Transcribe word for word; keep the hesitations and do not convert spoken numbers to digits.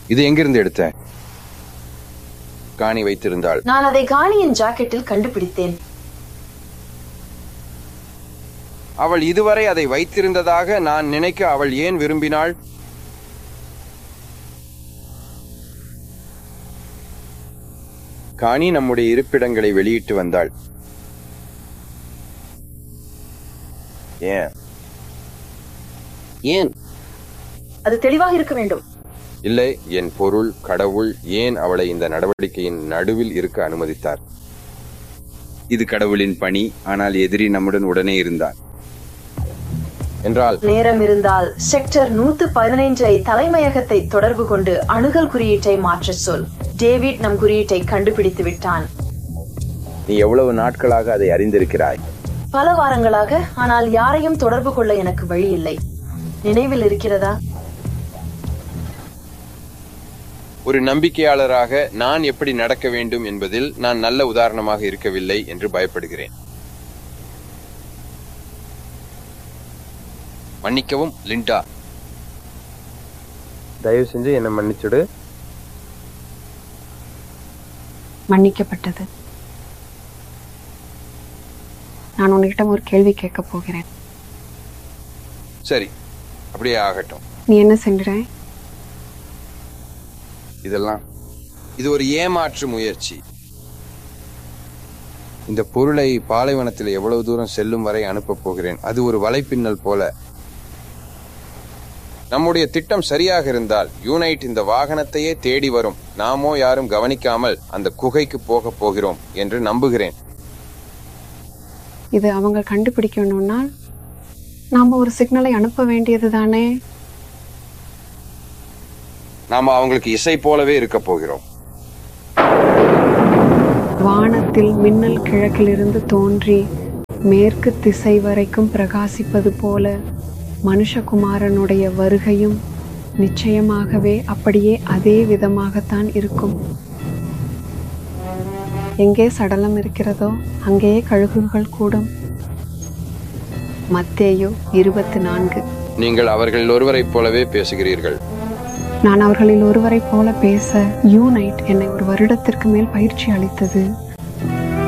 இது எங்கிருந்து எடுத்த? காணி வைத்திருந்தாள். நான் அதை காணியின் ஜாக்கெட்டில் கண்டுபிடித்தேன். அவள் இதுவரை அதை வைத்திருந்ததாக நான் நினைக்க அவள் ஏன் விரும்பினாள்? காணி நம்முடைய இருப்பிடங்களை வெளியிட்டு வந்தாள். ஏன் ஏன் அது தெளிவாக இருக்க வேண்டும். இல்லை, என் பொருள் கடவுள் ஏன் அவளை இந்த நடவடிக்கையின் நடுவில் இருக்க அனுமதித்தார்? இது கடவுளின் பணி. ஆனால் எதிரி நம்முடன் உடனே இருந்தார் என்றால், நேரம் இருந்தால் செக்டர் நூத்து பதினைஞ்சை தலைமையகத்தை தொடர்பு கொண்டு அணுகல் குறியீட்டை மாற்ற சொல். டேவிட் நம் குறியீட்டை கண்டுபிடித்து விட்டான். நீ எவ்வளவு நாட்களாக அதை அறிந்திருக்கிறாய்? பல வாரங்களாக. ஆனால் யாரையும் தொடர்பு கொள்ள எனக்கு வழி இல்லை. நினைவில் இருக்கிறதா? ஒரு நம்பிக்கையாளராக நான் எப்படி நடக்க வேண்டும் என்பதில் நான் நல்ல உதாரணமாக இருக்கவில்லை என்று பயப்படுகிறேன். மன்னிக்கவும் லிண்டா. தயவு செஞ்சு என்னை மன்னிச்சுடு. மன்னிக்கப்பட்டது. நான் உன்கிட்ட ஒரு கேள்வி கேட்க போகிறேன். சரி, அப்படியே ஆகட்டும். நீ என்ன செஞ்சுற? இதெல்லாம் இது ஒரு ஏமாற்று முயற்சி. இந்த பொருளை பாலைவனத்தில் எவ்வளவு தூரம் செல்லும் வரை அனுப்ப போகிறேன். அது ஒரு வலைப்பின்னல் போல. நம்முடைய திட்டம் சரியாக இருந்தால் யூனைட் இந்த வாகனத்தையே தேடி வரும். நாமோ யாரும் கவனிக்காமல் அந்த குகைக்கு போக போகிறோம் என்று நம்புகிறேன். இது அவங்க கண்டுபிடிக்கணும்னா நாம ஒரு சிக்னலை அனுப்ப வேண்டியது தானே? நாம அவங்களுக்கு இசை போலவே இருக்க போகிறோம். வானத்தில் மின்னல் கிழக்கிலிருந்து தோன்றி மேற்கு திசை வரைக்கும் பிரகாசிப்பது போல மனுஷகுமாரனுடைய வருகையும் நிச்சயமாகவே அப்படியே அதே விதமாகத்தான் இருக்கும். எங்கே சடலம் இருக்கிறதோ அங்கேயே கழுகுகள் கூடும். மத்தேயு இருபத்தி நான்கு. நீங்கள் அவர்களில் ஒருவரைப் போலவே பேசுகிறீர்கள். நான் அவர்களில் ஒருவரை போல பேச யூனைட் என்னை ஒரு வருடத்திற்கு மேல் பயிற்சி அளித்தது.